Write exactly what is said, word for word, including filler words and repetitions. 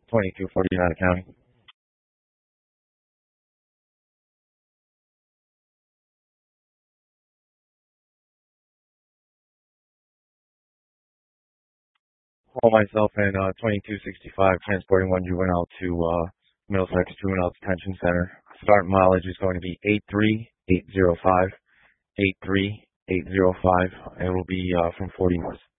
twenty-two forty-nine County. Call myself in uh, twenty-two sixty-five, transporting one juvenile to uh, Middlesex Juvenile Detention Center. Start mileage is going to be eight three eight zero five, eight three eight zero five, and it will be uh, from forty north.